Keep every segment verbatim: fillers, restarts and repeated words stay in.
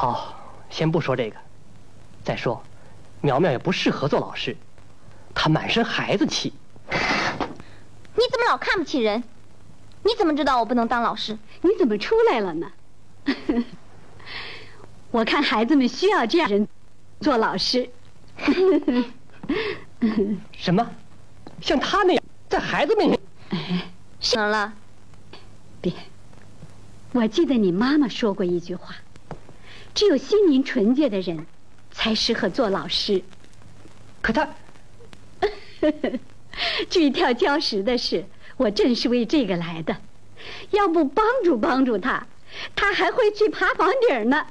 好，先不说这个。再说，苗苗也不适合做老师，她满身孩子气。 你怎么老看不起人？你怎么知道我不能当老师？ 你怎么出来了呢？我看孩子们需要这样人做老师。 什么？像他那样在孩子面前？ 哎， 怎么了？ 别，我记得你妈妈说过一句话：只有心灵纯洁的人才适合做老师。 可他， 至于跳礁石的事，我正是为这个来的。要不帮助帮助他，他还会去爬房顶呢。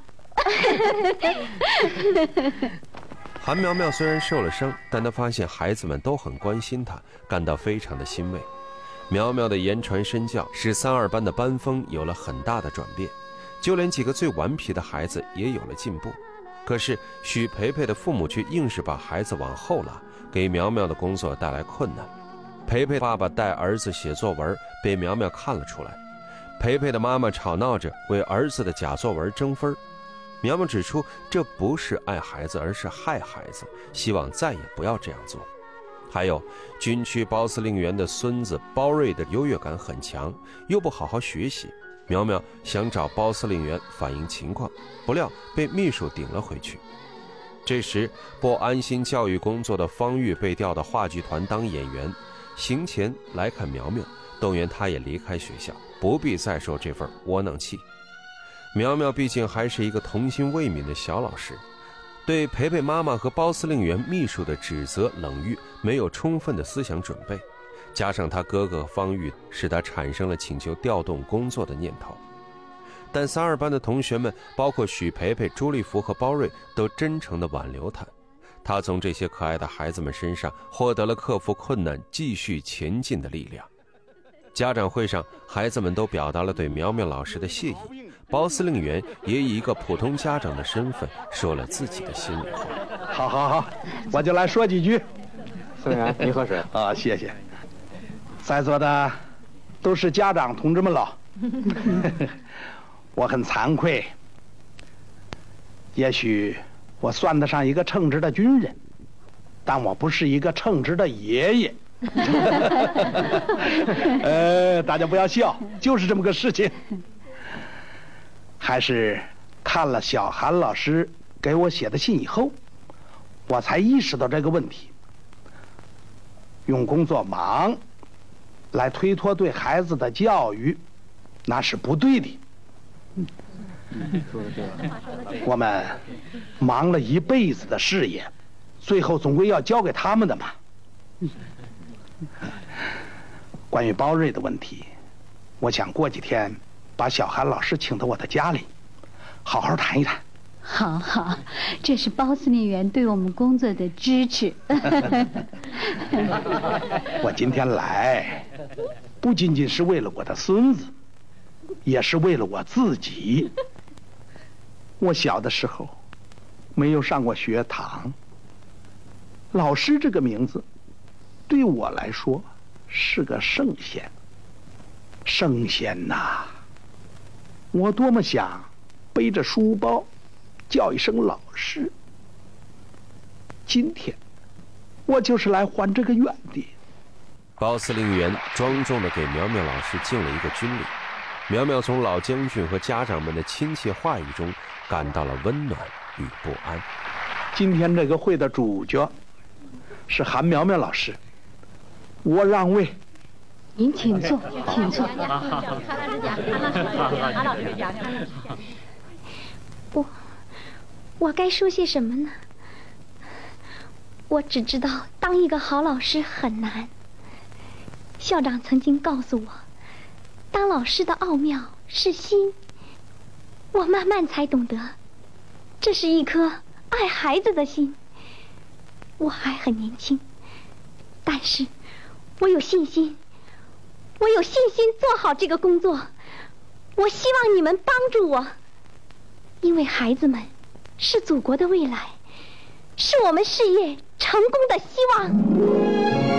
韩苗苗虽然受了伤，但她发现孩子们都很关心她，感到非常的欣慰。苗苗的言传身教使三二班的班风有了很大的转变，就连几个最顽皮的孩子也有了进步。可是许培培的父母却硬是把孩子往后拉，给苗苗的工作带来困难。培培爸爸带儿子写作文被苗苗看了出来，培培的妈妈吵闹着为儿子的假作文争分。苗苗指出，这不是爱孩子，而是害孩子，希望再也不要这样做。还有军区包司令员的孙子包瑞的优越感很强，又不好好学习，苗苗想找包司令员反映情况，不料被秘书顶了回去。这时不安心教育工作的方玉被调到话剧团当演员，行前来看苗苗，动员他也离开学校，不必再受这份窝囊气。苗苗毕竟还是一个童心未泯的小老师，对培培妈妈和包司令员秘书的指责冷遇没有充分的思想准备，加上他哥哥方玉，使他产生了请求调动工作的念头。但三二班的同学们，包括许培培、朱立福和包瑞，都真诚地挽留他。他从这些可爱的孩子们身上获得了克服困难、继续前进的力量。家长会上，孩子们都表达了对苗苗老师的谢意，包司令员也以一个普通家长的身份说了自己的心里话。 好好好，我就来说几句。 司令员，你喝水啊，谢谢。在座的都是家长同志们了，我很惭愧。也许我算得上一个称职的军人，但我不是一个称职的爷爷。呃，大家不要笑，就是这么个事情。还是看了小韩老师给我写的信以后，我才意识到这个问题。用工作忙来推脱对孩子的教育，那是不对的。我们忙了一辈子的事业，最后总归要交给他们的嘛。关于包瑞的问题，我想过几天把小韩老师请到我的家里，好好谈一谈。 好好，这是包司令员对我们工作的支持。 我今天来，不仅仅是为了我的孙子，也是为了我自己。我小的时候没有上过学堂，老师这个名字对我来说是个圣贤。圣贤呐，我多么想背着书包叫一声老师。今天我就是来还这个愿的。 包司令员庄重地给苗苗老师敬了一个军礼。苗苗从老将军和家长们的亲切话语中感到了温暖与不安。 今天这个会的主角是韩苗苗老师，我让位。 您请坐，请坐。 我我该说些什么呢？我只知道当一个好老师很难。校长曾经告诉我，当老师的奥妙是心。我慢慢才懂得，这是一颗爱孩子的心。我还很年轻，但是我有信心，我有信心做好这个工作。我希望你们帮助我，因为孩子们是祖国的未来，是我们事业成功的希望。